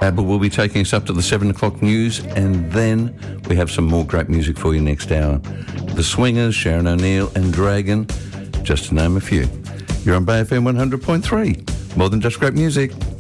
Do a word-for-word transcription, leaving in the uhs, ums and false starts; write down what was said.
Uh, but we'll be taking us up to the seven o'clock news, and then we have some more great music for you next hour. The Swingers, Sharon O'Neill and Dragon, just to name a few. You're on Bay F M one hundred point three. More than just great music.